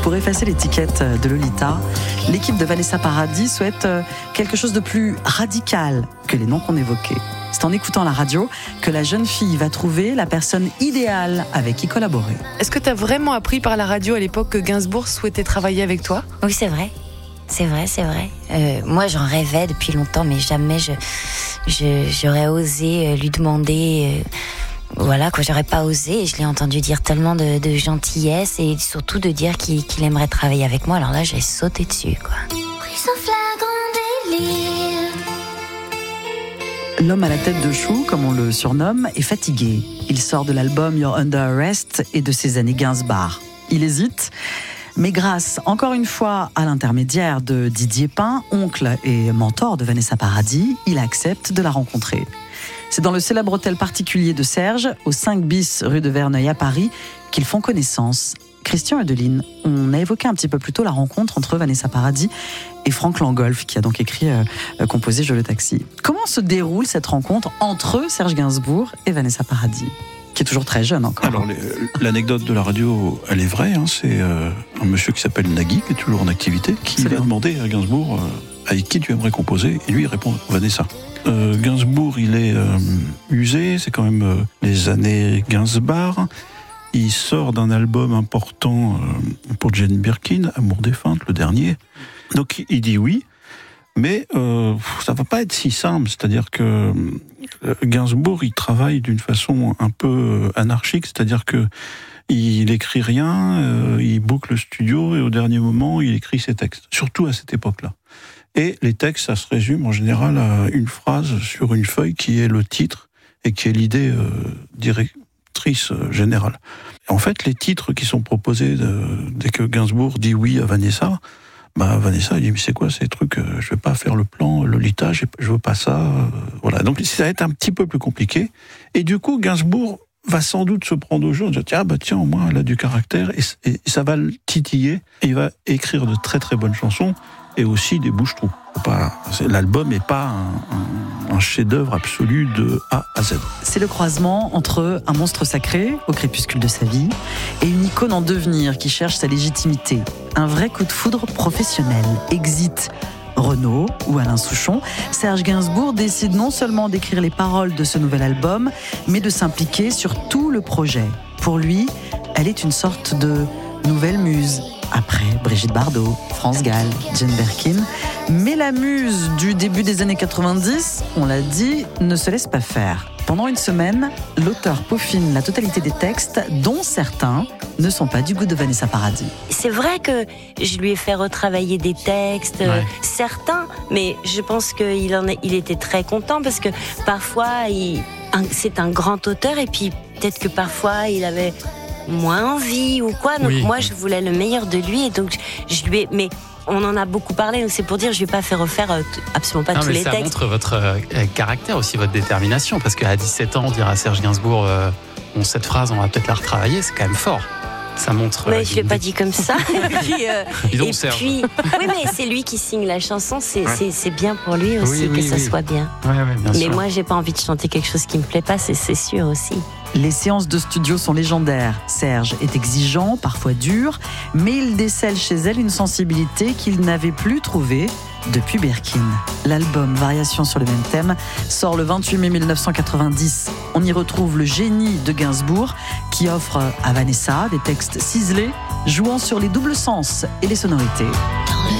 Pour effacer l'étiquette de Lolita, l'équipe de Vanessa Paradis souhaite quelque chose de plus radical que les noms qu'on évoquait. C'est en écoutant la radio que la jeune fille va trouver la personne idéale avec qui collaborer. Est-ce que tu as vraiment appris par la radio à l'époque que Gainsbourg souhaitait travailler avec toi ? Oui, c'est vrai. C'est vrai. Moi, j'en rêvais depuis longtemps, mais jamais j'aurais osé lui demander... Voilà, quoi, j'aurais pas osé. Et je l'ai entendu dire tellement de gentillesse et surtout de dire qu'il aimerait travailler avec moi. Alors là, j'ai sauté dessus, quoi. Pris en flagrant délire. L'homme à la tête de chou, comme on le surnomme, est fatigué. Il sort de l'album You're Under Arrest et de ses années Gainsbar. Il hésite, mais grâce, encore une fois, à l'intermédiaire de Didier Pin, oncle et mentor de Vanessa Paradis, il accepte de la rencontrer. C'est dans le célèbre hôtel particulier de Serge, au 5 bis rue de Verneuil à Paris, qu'ils font connaissance. Christian Edeline, on a évoqué un petit peu plus tôt la rencontre entre Vanessa Paradis et Franck Langolf, qui a donc composé Je le taxi. Comment se déroule cette rencontre entre Serge Gainsbourg et Vanessa Paradis, qui est toujours très jeune encore? Alors, l'anecdote de la radio, elle est vraie. C'est un monsieur qui s'appelle Nagui, qui est toujours en activité, qui va demander à Gainsbourg avec qui tu aimerais composer, et lui il répond Vanessa. Gainsbourg, il est usé, c'est quand même les années Gainsbar. Il sort d'un album important pour Jane Birkin, Amour défunte, le dernier. Donc il dit oui, mais ça va pas être si simple. C'est-à-dire que Gainsbourg, il travaille d'une façon un peu anarchique, c'est-à-dire que il écrit rien, il boucle le studio et au dernier moment, il écrit ses textes. Surtout à cette époque-là. Et les textes, ça se résume en général à une phrase sur une feuille qui est le titre et qui est l'idée directrice générale. En fait, les titres qui sont proposés dès que Gainsbourg dit oui à Vanessa, Vanessa dit mais c'est quoi ces trucs, je vais pas faire le plan Lolita, je veux pas ça, voilà. Donc ça va être un petit peu plus compliqué. Et du coup, Gainsbourg va sans doute se prendre au jeu, dire tiens, au moins elle a du caractère et ça va le titiller et il va écrire de très très bonnes chansons. Et aussi des bouche-trous. L'album n'est pas un chef-d'œuvre absolu de A à Z. C'est le croisement entre un monstre sacré, au crépuscule de sa vie, et une icône en devenir qui cherche sa légitimité. Un vrai coup de foudre professionnel. Exit Renaud ou Alain Souchon, Serge Gainsbourg décide non seulement d'écrire les paroles de ce nouvel album, mais de s'impliquer sur tout le projet. Pour lui, elle est une sorte de nouvelle muse. Après Brigitte Bardot, France Gall, Jane Birkin. Mais la muse du début des années 90, on l'a dit, ne se laisse pas faire. Pendant une semaine, l'auteur peaufine la totalité des textes, dont certains ne sont pas du goût de Vanessa Paradis. C'est vrai que je lui ai fait retravailler des textes, certains, mais je pense qu'il était très content parce que parfois, c'est un grand auteur et puis peut-être que parfois il avait moins envie ou quoi, donc moi je voulais le meilleur de lui et donc je lui ai, mais on en a beaucoup parlé, donc c'est pour dire je vais pas faire refaire absolument pas tous les textes. Ça montre votre caractère aussi, votre détermination, parce qu'à 17 ans dire à Serge Gainsbourg cette phrase on va peut-être la retravailler, c'est quand même fort. Ça montre. Mais je l'ai pas dit comme ça. Dis donc, Serge. Oui, mais c'est lui qui signe la chanson, c'est bien pour lui aussi que ça soit bien. Bien mais sûr. moi j'ai pas envie de chanter quelque chose qui me plaît pas, c'est sûr aussi. Les séances de studio sont légendaires. Serge est exigeant, parfois dur, mais il décèle chez elle une sensibilité qu'il n'avait plus trouvée depuis Birkin. L'album Variations sur le même thème sort le 28 mai 1990. On y retrouve le génie de Gainsbourg qui offre à Vanessa des textes ciselés, jouant sur les doubles sens et les sonorités.